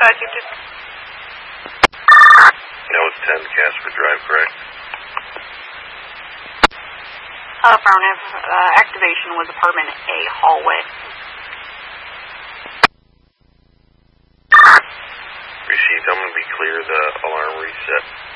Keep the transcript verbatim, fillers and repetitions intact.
Uh, two two. That was ten Casper Drive, correct? Uh, affirmative. Uh, activation was apartment A, hallway. Received. I'm going to be clear. The alarm reset.